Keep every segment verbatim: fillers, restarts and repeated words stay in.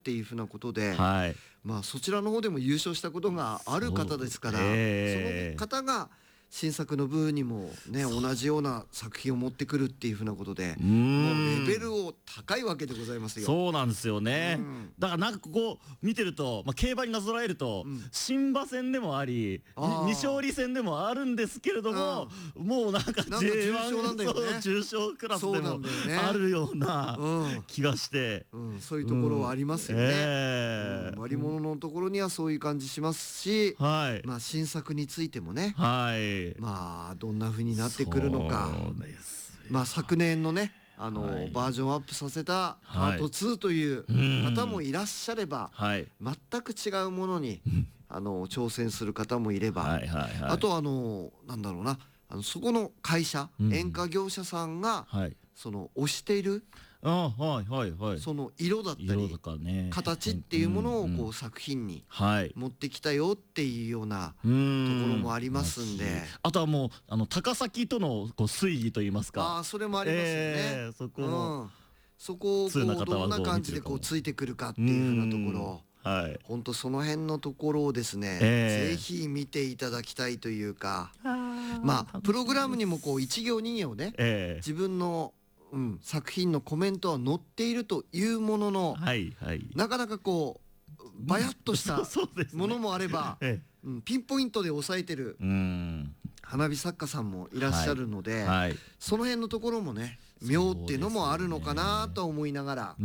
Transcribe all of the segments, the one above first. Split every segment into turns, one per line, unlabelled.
っていうふうなことで、
はい、
まあそちらの方でも優勝したことがある方ですから、そ,、えー、その方が新作の部にもね同じような作品を持ってくるっていうふうなことで、もうレベルを高いわけでございますよ。
そうなんですよね。だからなんかここ見てると、まあ、競馬になぞらえると、うん、新馬戦でもあり二勝利戦でもあるんですけれども、もうなんか ジェイワン の重賞クラスでもあるような気がして、
うんうん、そういうところはありますよね。えーうん、割り物のところにはそういう感じしますし、はい、まあ新作についてもね、はい、まあどんな風になってくるのか。まあ昨年のねあの、はい、バージョンアップさせたパートツーという方もいらっしゃれば、はい、全く違うものにあの挑戦する方もいれば、はいはい、はい、あとあのなんだろうなあのそこの会社、うん、演歌業者さんが、はい、その推しているあ、はいはいはい、その色だったり、ね、形っていうものをこう、うんうん、作品に持ってきたよっていうようなところもありますんで、
あとはもうあの高崎とのこう推移といいますか、
あそれもありますよね、えー、そこも、うん、そこをこうどんな感じでこうついてくるかっていうふうなところ、はい、本当その辺のところをですね、えー、ぜひ見ていただきたいというか、まあプログラムにもこういち行に行ね、えー、自分のうん、作品のコメントは載っているというものの、はいはい、なかなかこうバヤッとしたものもあれば、ええ、うん、ピンポイントで抑えてる花火作家さんもいらっしゃるので、はいはい、その辺のところもね妙っていうのもあるのかなと思いながら、うん、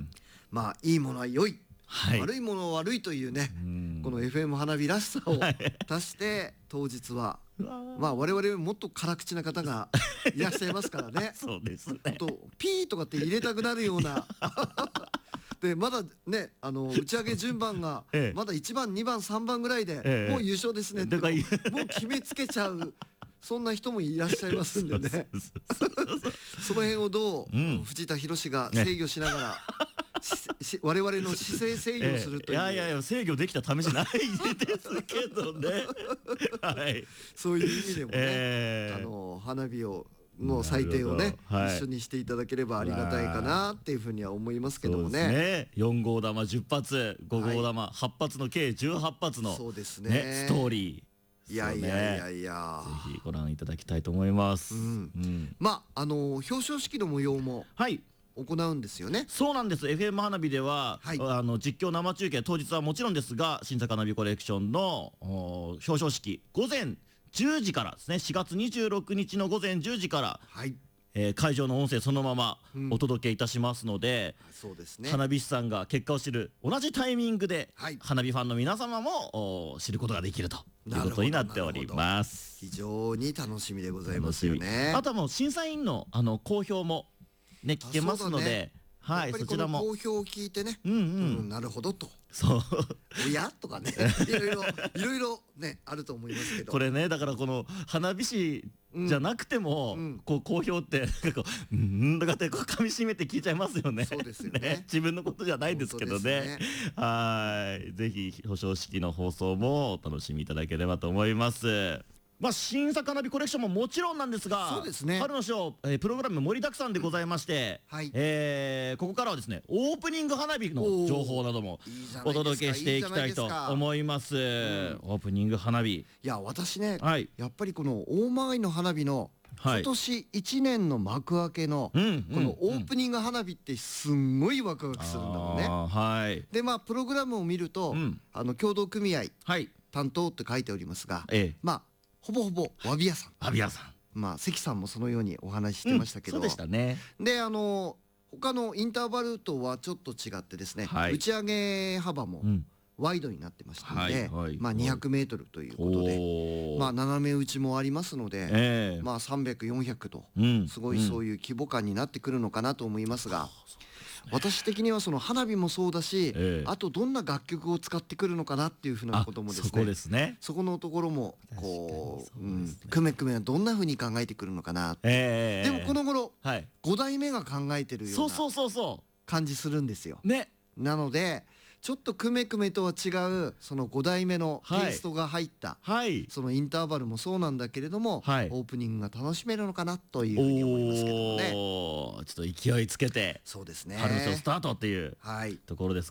まあいいものは良い、はい、悪いものは悪いというね、この エフエム 花火らしさを足して当日はまあ我々もっと辛口な方がいらっしゃいますからね。
そうですね。
とピーとかって入れたくなるようなでまだねあの打ち上げ順番がまだいちばんにばんさんばんぐらいで、ええ、もう優勝ですねってもう決めつけちゃうそんな人もいらっしゃいますんでねその辺をどう、うん、藤田寛が制御しながら、ね、我々の姿勢制御するという、
ええ、いやいやいや制御できたためじゃないですけどねはい、
そういう意味でもね、えー、あの花火をの祭典をね、はい、一緒にしていただければありがたいかなっていうふうには思いますけども ね, そうですね
よん号玉じゅっ発ご号玉、はい、はち発の計じゅうはち発の、
そうですね、
ね、ストーリー、
いやいやいやいや、
ぜひご覧いただきたいと思います、うん
うん、まああの表彰式の模様も、はい行うんですよね。
そうなんです。 エフエム 花火では、はい、あの実況生中継当日はもちろんですが、新作花火コレクションの表彰式午前じゅうじからですね、しがつにじゅうろくにちの午前じゅうじから、はい、えー、会場の音声そのままお届けいたしますので、
うん、そうですね、
花火師さんが結果を知る同じタイミングで、はい、花火ファンの皆様も知ることができるということになっております。
非常に楽しみでございますよね。
あとはもう審査員のあの好評もね聞けますので、はい、そちらも
好評を聞いてね、うんうん、うん、なるほどと、
そう
おやとかねいろいろいろいろねあると思いますけど、
これねだからこの花火師じゃなくても、うん、こう好評ってなんかこううんとかってこう噛み締めて聞いちゃいますよね。
そうですよね
ね、自分のことじゃないですけど ね, ねはいぜひ表彰式の放送もお楽しみいただければと思います。まあ、新作花火コレクションももちろんなんですが、
そうですね、
春の賞、えー、プログラム盛りだくさんでございまして、はい、えー、ここからはですねオープニング花火の情報などもお届けしていきたいと思います。オープニング花火、
いや私ね、はい、やっぱりこの大曲の花火の今年いちねんの幕開けのこのオープニング花火ってすんごいワクワクするんだもんね。はい、でまあプログラムを見ると、うん、あの協同組合、はい、担当って書いておりますが、ええ、まあほぼほぼわび屋さん、
わび屋さん、
まあ関さんもそのようにお話ししてましたけど、
うん、そうでしたね。
であの他のインターバルとはちょっと違ってですね、はい、打ち上げ幅もワイドになってましたので、まあにひゃくメートルということで、まあ斜め打ちもありますので、えー、まあさんびゃく、よんひゃくと、うん、すごいそういう規模感になってくるのかなと思いますが、うん、私的にはその花火もそうだし、えー、あとどんな楽曲を使ってくるのかなっていうふうなこともですね、
そこですね、
そこのところもこう、うん、くめくめはどんなふうに考えてくるのかな、えー、でもこの頃、はい、ご代目が考えてるような感じするんですよ。ね、なのでちょっとくめくめとは違うそのごだいめのテイストが入った、はい、そのインターバルもそうなんだけれども、はい、オープニングが楽しめるのかなというふうに思いますけどもね。
おちょっと勢いつけて、そうですね、春のスタートっていうところです